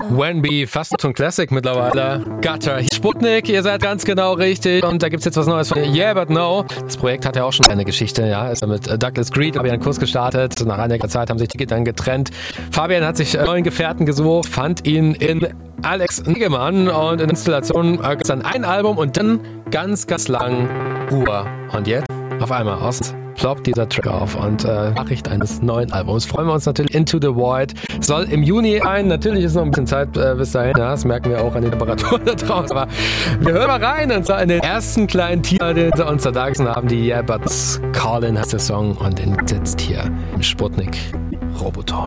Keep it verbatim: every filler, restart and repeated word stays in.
Wenby, fast schon Classic mittlerweile. Gutter, Sputnik, ihr seid ganz genau richtig. Und da gibt's jetzt was Neues von Yeah But No. Das Projekt hat ja auch schon eine Geschichte, ja. Ist mit Douglas Greed, habe ich einen Kurs gestartet. Nach einiger Zeit haben sich die dann getrennt. Fabian hat sich neuen Gefährten gesucht, fand ihn in Alex Niggemann und in Installation äh, dann ein Album und dann ganz, ganz lang Ruhe. Und jetzt auf einmal aus ploppt dieser Track auf und äh, Nachricht eines neuen Albums. Freuen wir uns natürlich. Into the Void soll im Juni ein. Natürlich ist noch ein bisschen Zeit äh, bis dahin. Ja, das merken wir auch an den Temperaturen da draußen. Aber wir hören mal rein und zwar in den ersten kleinen Tier, den sie uns da dargestellt haben. Die Yeah But Callin heißt der Song und den sitzt hier im Sputnik Roboter.